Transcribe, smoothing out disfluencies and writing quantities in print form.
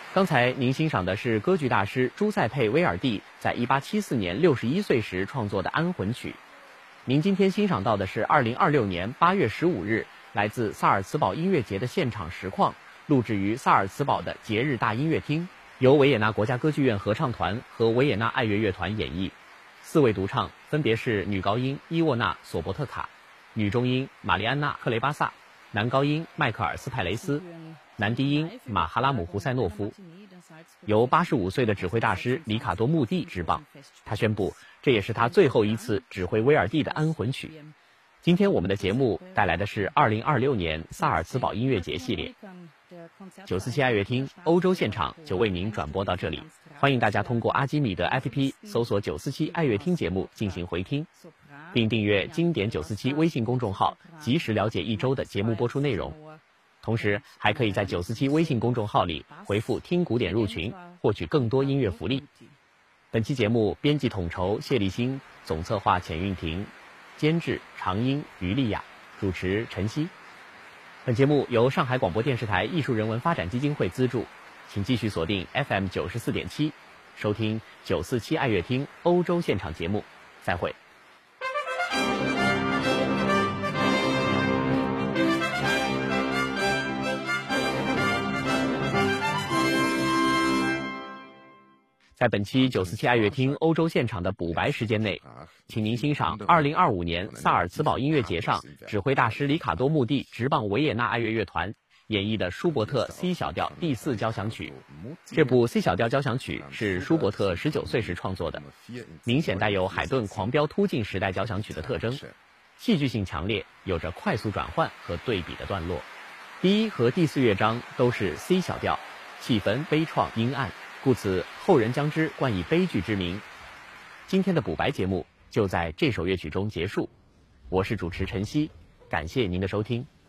刚才您欣赏的是歌剧大师朱塞佩·威尔第在1874年61岁时创作的《安魂曲》。您今天欣赏到的是2026年8月15日来自萨尔茨堡音乐节的现场实况，录制于萨尔茨堡的节日大音乐厅，由维也纳国家歌剧院合唱团和维也纳爱乐乐团演绎。4位独唱分别是女高音伊沃娜·索伯特卡、女中音玛丽安娜·克雷巴萨、男高音迈克尔斯派雷斯、男低音马哈拉姆胡塞诺夫。由85岁的指挥大师里卡多穆蒂执棒，他宣布这也是他最后一次指挥威尔第的安魂曲。今天我们的节目带来的是2026年萨尔茨堡音乐节系列。947爱乐厅欧洲现场就为您转播到这里，欢迎大家通过阿基米德 APP 搜索947爱乐厅节目进行回听，并订阅经典947微信公众号，及时了解一周的节目播出内容。同时还可以在947微信公众号里回复听古典入群，获取更多音乐福利。本期节目编辑统筹谢立新，总策划钱运婷，监制常英于丽雅，主持陈曦。本节目由上海广播电视台艺术人文发展基金会资助，请继续锁定 FM 94.7，收听947爱乐厅欧洲现场节目。再会。在本期947爱乐厅欧洲现场的补白时间内，请您欣赏2025年萨尔茨堡音乐节上指挥大师里卡多穆蒂执棒维也纳爱乐乐团演绎的舒伯特 C 小调第4交响曲。这部 C 小调交响曲是舒伯特19岁时创作的，明显带有海顿狂飙突进时代交响曲的特征，戏剧性强烈，有着快速转换和对比的段落。第1和第4乐章都是 C 小调，气氛悲怆阴暗，故此后人将之冠以悲剧之名。今天的补白节目就在这首乐曲中结束，我是主持陈曦，感谢您的收听。